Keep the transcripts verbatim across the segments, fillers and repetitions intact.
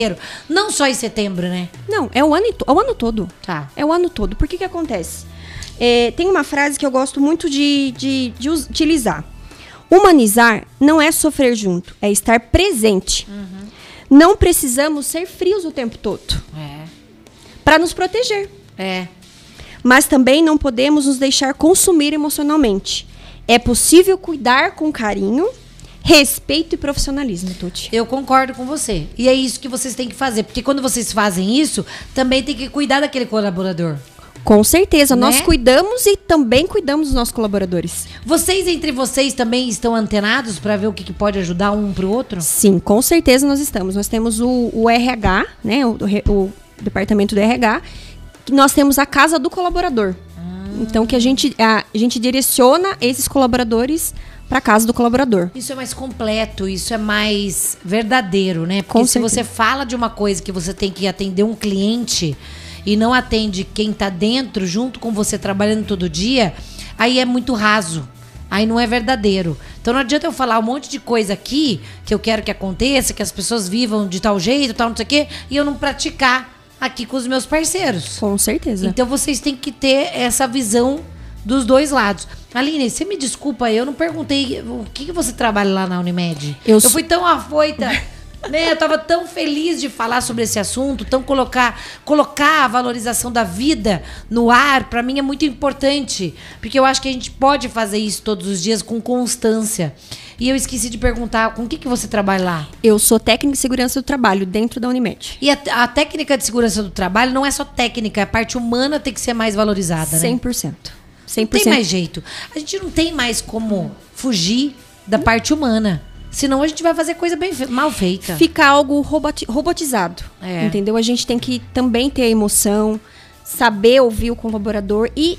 Não só em setembro, né? Não, é o ano, é o ano todo. Tá. É o ano todo. Por que que acontece? É, tem uma frase que eu gosto muito de, de, de utilizar. Humanizar não é sofrer junto, é estar presente. Uhum. Não precisamos ser frios o tempo todo. É. Para nos proteger. É. Mas também não podemos nos deixar consumir emocionalmente. É possível cuidar com carinho, respeito e profissionalismo, Tuti. Eu concordo com você. E é isso que vocês têm que fazer. Porque quando vocês fazem isso, também tem que cuidar daquele colaborador. Com certeza. Né? Nós cuidamos e também cuidamos dos nossos colaboradores. Vocês, entre vocês, também estão antenados para ver o que, que pode ajudar um pro outro? Sim, com certeza nós estamos. Nós temos o, o R H, né? O, o departamento do R H. Nós temos a casa do colaborador. Ah. Então, que a gente, a, a gente direciona esses colaboradores para a casa do colaborador. Isso é mais completo, isso é mais verdadeiro, né? Porque Com se certeza. você fala de uma coisa que você tem que atender um cliente e não atende quem tá dentro, junto com você, trabalhando todo dia, aí é muito raso. Aí não é verdadeiro. Então não adianta eu falar um monte de coisa aqui que eu quero que aconteça, que as pessoas vivam de tal jeito, tal, não sei o quê, e eu não praticar aqui com os meus parceiros. Com certeza. Então vocês têm que ter essa visão dos dois lados. Aline, você me desculpa, eu não perguntei o que, que você trabalha lá na Unimed. Eu, eu fui tão afoita, né? Eu tava tão feliz de falar sobre esse assunto, tão colocar, colocar a valorização da vida no ar, pra mim é muito importante, porque eu acho que a gente pode fazer isso todos os dias com constância. E eu esqueci de perguntar, com o que, que você trabalha lá? Eu sou técnica de segurança do trabalho dentro da Unimed. E a, a técnica de segurança do trabalho não é só técnica, a parte humana tem que ser mais valorizada, né? cem por cento. cem por cento. Não tem mais jeito. A gente não tem mais como fugir da parte humana. Senão a gente vai fazer coisa bem fe- mal feita. Fica algo roboti- robotizado. É. Entendeu? A gente tem que também ter emoção, saber ouvir o colaborador e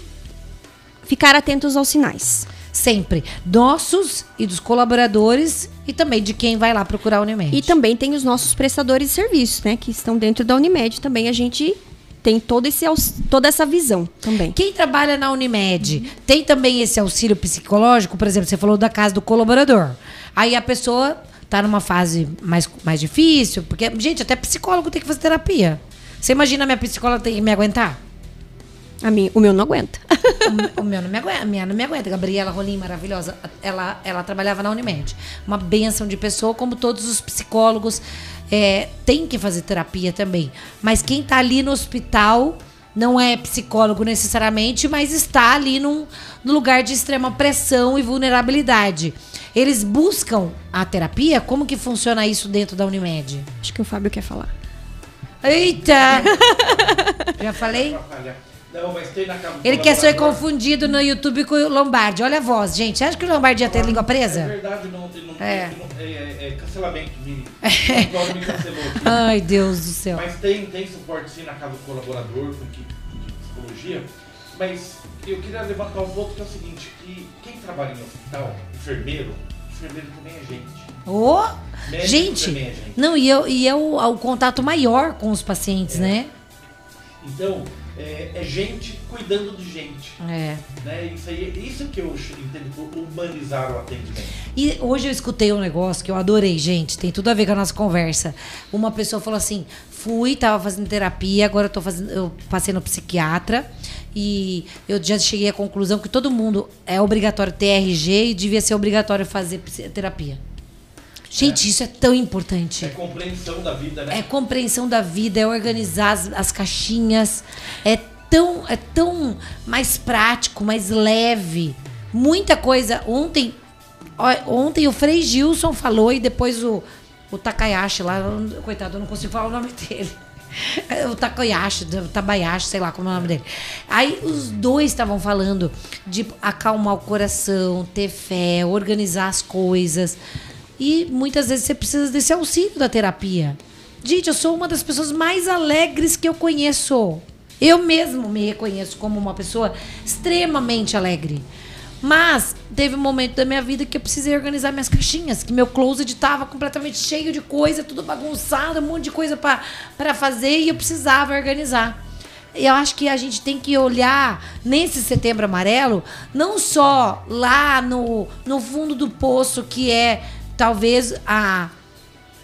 ficar atentos aos sinais. Sempre. Nossos e dos colaboradores e também de quem vai lá procurar a Unimed. E também tem os nossos prestadores de serviço, né? Que estão dentro da Unimed. Também a gente tem todo esse, aux- toda essa visão também. Quem trabalha na Unimed tem também esse auxílio psicológico? Por exemplo, você falou da casa do colaborador. Aí a pessoa tá numa fase mais, mais difícil, porque, gente, até psicólogo tem que fazer terapia. Você imagina a minha psicóloga tem que me aguentar? A minha, o meu não aguenta. O, o meu não me aguenta, a minha não me aguenta. Gabriela Rolim, maravilhosa. Ela, ela trabalhava na Unimed. Uma bênção de pessoa, como todos os psicólogos é, tem que fazer terapia também. Mas quem tá ali no hospital não é psicólogo necessariamente, mas está ali num, num lugar de extrema pressão e vulnerabilidade. Eles buscam a terapia? Como que funciona isso dentro da Unimed? Acho que o Fábio quer falar. Eita! Já falei? Não, mas tem na casa do Ele quer ser colaborador. confundido no YouTube com o Lombardi. Olha a voz, gente. Você acha que o Lombardi ia ter língua É presa? verdade, não, não, É. não- é, é, é cancelamento. Me, o me cancelou aqui. Ai, Deus do céu. Mas tem, tem suporte sim na casa do colaborador, com equipe de psicologia. Mas eu queria levantar um ponto que é o seguinte, que quem trabalha em hospital, enfermeiro, enfermeiro também é gente. Ô, Médico gente, também é gente. não, e, eu, e é o, o contato maior com os pacientes, né? Então, é, é gente cuidando de gente. É. Né? Isso, aí, isso que eu entendo por humanizar o atendimento. E hoje eu escutei um negócio que eu adorei, gente. Tem tudo a ver com a nossa conversa. Uma pessoa falou assim: fui, tava fazendo terapia, agora eu tô fazendo. Eu passei no psiquiatra e eu já cheguei à conclusão que todo mundo é obrigatório ter R G e devia ser obrigatório fazer psi- terapia. Gente, É. isso é tão importante. É compreensão da vida, né? É compreensão da vida, é organizar as, as caixinhas. É tão, é tão mais prático, mais leve. Muita coisa. Ontem, ó, ontem o Frei Gilson falou e depois o, o Takayashi lá, eu- coitado, eu não consigo falar o nome dele. O Takayashi, o Tabayashi, sei lá como é o nome dele. Aí os dois estavam falando de acalmar o coração, ter fé, organizar as coisas. E muitas vezes você precisa desse auxílio da terapia. Gente, eu sou uma das pessoas mais alegres que eu conheço. Eu mesmo me reconheço como uma pessoa extremamente alegre. Mas teve um momento da minha vida que eu precisei organizar minhas caixinhas, que meu closet estava completamente cheio de coisa, tudo bagunçado, um monte de coisa para fazer e eu precisava organizar. Eu acho que a gente tem que olhar nesse Setembro Amarelo, não só lá no, no fundo do poço, que é talvez a,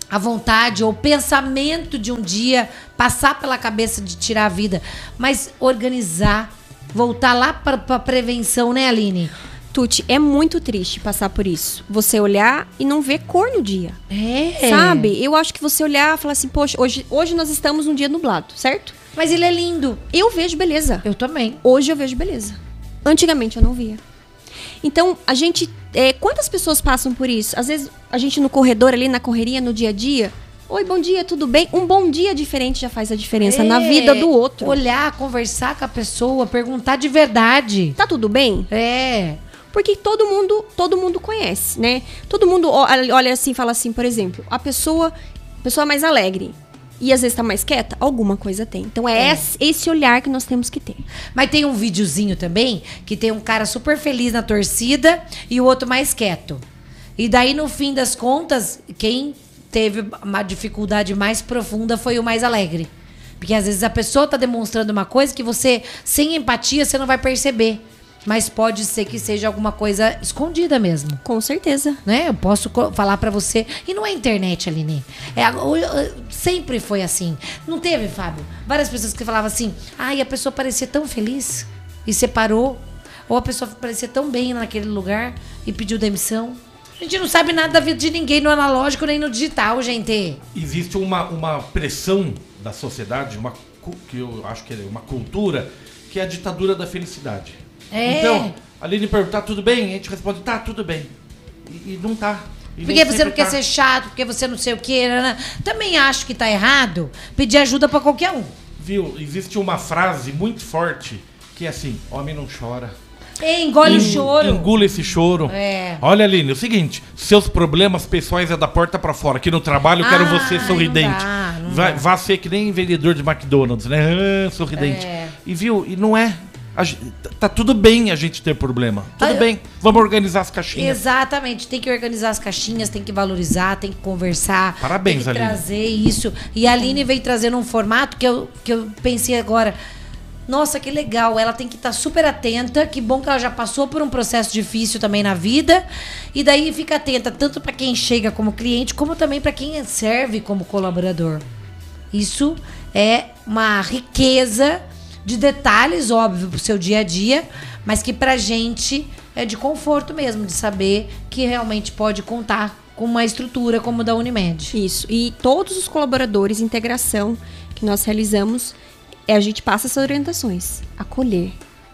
a vontade ou o pensamento de um dia passar pela cabeça de tirar a vida, mas organizar, voltar lá para a prevenção, né, Aline? Tuti, é muito triste passar por isso. Você olhar e não ver cor no dia. É. Sabe? Eu acho que você olhar e falar assim, poxa, hoje, hoje nós estamos num dia nublado, certo? Mas ele é lindo. Eu vejo beleza. Eu também. Hoje eu vejo beleza. Antigamente eu não via. Então, a gente... É, quantas pessoas passam por isso? Às vezes, a gente no corredor ali, na correria, no dia a dia... Oi, bom dia, tudo bem? Um bom dia diferente já faz a diferença É. na vida do outro. Olhar, conversar com a pessoa, perguntar de verdade. Tá tudo bem? É. Porque todo mundo, todo mundo conhece, né? Todo mundo ó- olha assim, fala assim, por exemplo, a pessoa, a pessoa mais alegre e às vezes tá mais quieta, alguma coisa tem. Então é, É. Esse, esse olhar que nós temos que ter. Mas tem um videozinho também que tem um cara super feliz na torcida e o outro mais quieto. E daí, no fim das contas, quem teve uma dificuldade mais profunda foi o mais alegre. Porque às vezes a pessoa tá demonstrando uma coisa que você, sem empatia, você não vai perceber. Mas pode ser que seja alguma coisa escondida mesmo. Com certeza. Né? Eu posso co- falar pra você. E não é internet, Aline. É, a- o- o- sempre foi assim. Não teve, Fábio? Várias pessoas que falavam assim. Ai, a pessoa parecia tão feliz e separou. Ou a pessoa parecia tão bem naquele lugar e pediu demissão. A gente não sabe nada da vida de ninguém no analógico nem no digital, gente. Existe uma, uma pressão da sociedade, uma, cu- que eu acho que é uma cultura, que é a ditadura da felicidade. É. Então, a Aline pergunta, tá tudo bem? A gente responde, tá, tudo bem. E, e não tá. E Porque nem você sempre não quer tá. ser chato, porque você não sei o quê. Né? Também acho que tá errado pedir ajuda pra qualquer um. Viu? Existe uma frase muito forte que é assim, homem não chora. É, engole o En- choro. Engula esse choro. É. Olha, Aline, é o seguinte, seus problemas pessoais é da porta pra fora. Aqui no trabalho eu quero Ah, você não sorridente. dá, não Vai, dá. vá ser que nem vendedor de McDonald's, né? Ah, sorridente. É. E viu? E não é. A gen- tá- tá tudo bem a gente ter problema. Tudo Ah, eu- bem. Vamos organizar as caixinhas. Exatamente, tem que organizar as caixinhas, tem que valorizar, tem que conversar. Parabéns, tem que Aline. trazer isso. E a Aline veio trazendo um formato que eu, que eu pensei agora. Nossa, que legal. Ela tem que estar super atenta. Que bom que ela já passou por um processo difícil também na vida. E daí fica atenta tanto para quem chega como cliente, como também para quem serve como colaborador. Isso é uma riqueza de detalhes, óbvio, pro seu dia a dia, mas que pra gente é de conforto mesmo, de saber que realmente pode contar com uma estrutura como a da Unimed. Isso. E todos os colaboradores, integração que nós realizamos, é, a gente passa essas orientações. Acolher.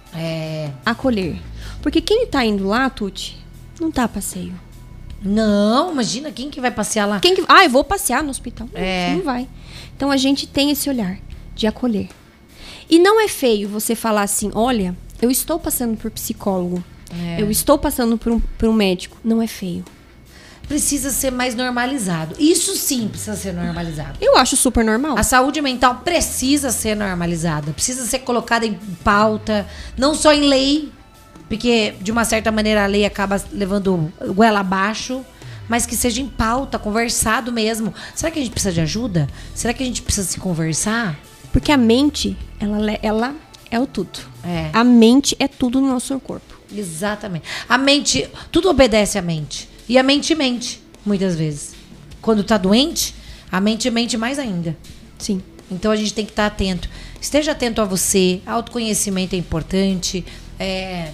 É. Acolher. Porque quem tá indo lá, Tuti, não tá a passeio. Não, imagina quem que vai passear lá. Quem que, ah, eu vou passear no hospital. Não, É. você não vai. Então a gente tem esse olhar de acolher. E não é feio você falar assim, olha, eu estou passando por psicólogo. É. Eu estou passando por um, por um médico. Não é feio. Precisa ser mais normalizado. Isso sim precisa ser normalizado. Eu acho super normal. A saúde mental precisa ser normalizada, precisa ser colocada em pauta, não só em lei, porque de uma certa maneira a lei acaba levando goela abaixo, mas que seja em pauta, conversado mesmo. Será que a gente precisa de ajuda? Será que a gente precisa se conversar? Porque a mente, ela, le- ela é o tudo. É. A mente é tudo no nosso corpo. Exatamente. A mente, tudo obedece à mente. E a mente mente, muitas vezes. Quando tá doente, a mente mente mais ainda. Sim. Então a gente tem que estar atento. Esteja atento a você. Autoconhecimento é importante. É,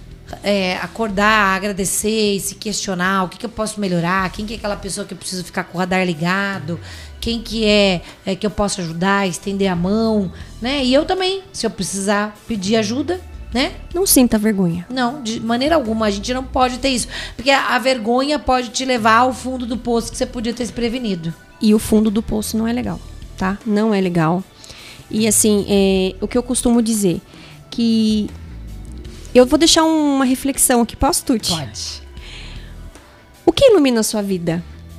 é, acordar, agradecer e se questionar. O que, que eu posso melhorar? Quem que é aquela pessoa que eu preciso ficar com o radar ligado? Quem que é, é que eu posso ajudar, estender a mão, né? E eu também, se eu precisar pedir ajuda, né? Não sinta vergonha. Não, de maneira alguma. A gente não pode ter isso. Porque a, a vergonha pode te levar ao fundo do poço que você podia ter se prevenido. E o fundo do poço não é legal, tá? Não é legal. E assim, é, o que eu costumo dizer, que eu vou deixar um- uma reflexão aqui, posso, Tuti? Pode. O que ilumina a sua vida?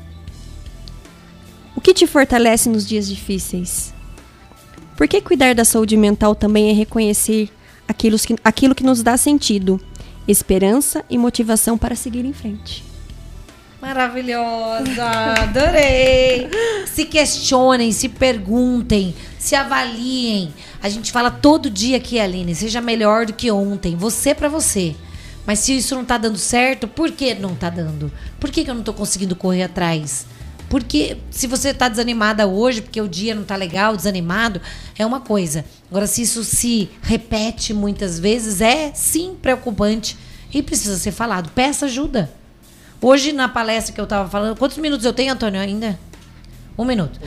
O que te fortalece nos dias difíceis? Por que cuidar da saúde mental também é reconhecer aquilo que, aquilo que nos dá sentido, esperança e motivação para seguir em frente? Maravilhosa, adorei. Se questionem, se perguntem, se avaliem. A gente fala todo dia aqui, Aline, seja melhor do que ontem, você pra você. Mas se isso não tá dando certo, por que não tá dando? Por que, que eu não tô conseguindo correr atrás? Porque se você tá desanimada hoje, porque o dia não tá legal, desanimado, é uma coisa. Agora, se isso se repete muitas vezes, é sim preocupante e precisa ser falado. Peça ajuda. Hoje, na palestra que eu tava falando... Quantos minutos eu tenho, Antônio, ainda? Um minuto.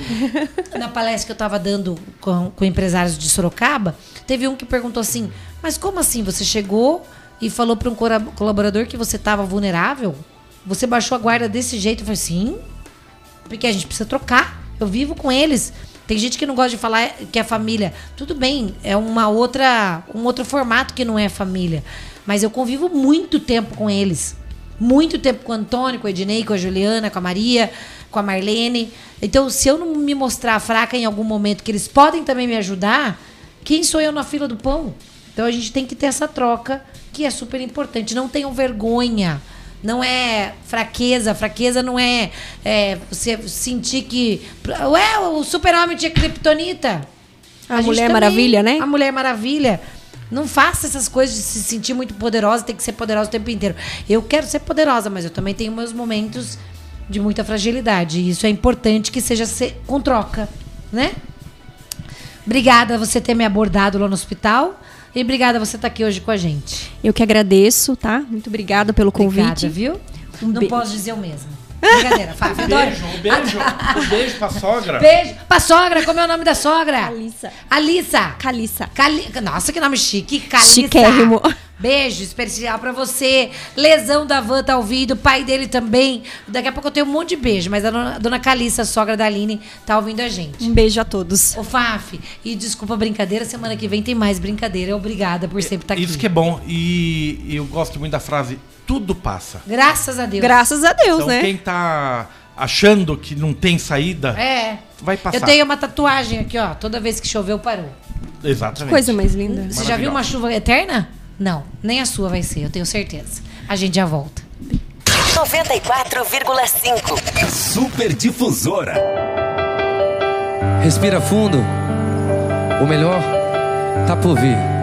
Na palestra que eu tava dando com, com empresários de Sorocaba, teve um que perguntou assim, mas como assim? Você chegou e falou para um colaborador que você estava vulnerável? Você baixou a guarda desse jeito? Eu falei, sim, porque a gente precisa trocar. Eu vivo com eles. Tem gente que não gosta de falar que é família. Tudo bem, é uma outra, um outro formato que não é família. Mas eu convivo muito tempo com eles. Muito tempo com o Antônio, com a Ednei, com a Juliana, com a Maria, com a Marlene. Então, se eu não me mostrar fraca em algum momento, que eles podem também me ajudar, quem sou eu na fila do pão? Então, a gente tem que ter essa troca, que é super importante. Não tenham vergonha. Não é fraqueza. Fraqueza não é, é você sentir que... Ué, o super-homem tinha criptonita. A, a Mulher também, Maravilha, né? A Mulher Maravilha. Não faça essas coisas de se sentir muito poderosa, tem que ser poderosa o tempo inteiro. Eu quero ser poderosa, mas eu também tenho meus momentos de muita fragilidade. E isso é importante que seja com troca, né? Obrigada por você ter me abordado lá no hospital. E obrigada por você estar aqui hoje com a gente. Eu que agradeço, tá? Muito obrigada pelo convite. Obrigada, viu? Um Não be... posso dizer o mesmo. Brincadeira, Fábio. Um beijo, um beijo, um beijo pra sogra. Beijo pra sogra. Como é o nome da sogra? Alissa. Alissa. Calissa. Cali... Nossa, que nome chique. Calissa. Chiquérrimo. Beijo especial pra você. Lesão da Van tá ouvindo. O pai dele também. Daqui a pouco eu tenho um monte de beijo. Mas a dona, a dona Calissa, a sogra da Aline, tá ouvindo a gente. Um beijo a todos. Ô, Faf, e desculpa a brincadeira. Semana que vem tem mais brincadeira. Obrigada por sempre estar aqui. Isso que é bom. E eu gosto muito da frase, tudo passa. Graças a Deus. Graças a Deus, Então, né? quem tá achando que não tem saída, É. vai passar. Eu tenho uma tatuagem aqui, ó. Toda vez que choveu, parou. Exatamente. Coisa mais linda. Você já viu uma chuva eterna? Não, nem a sua vai ser, eu tenho certeza. A gente já volta. noventa e quatro vírgula cinco Super Difusora. Respira fundo. O melhor tá por vir.